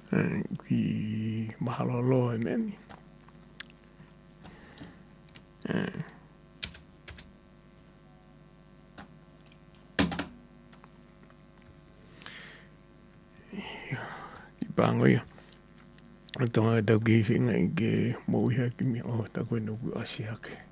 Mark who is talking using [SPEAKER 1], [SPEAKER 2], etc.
[SPEAKER 1] ki mahalolo e meni. Ki pango ia. O tonga tau ki whinga i ke mouiha ki mi o tako e nuku asi hake.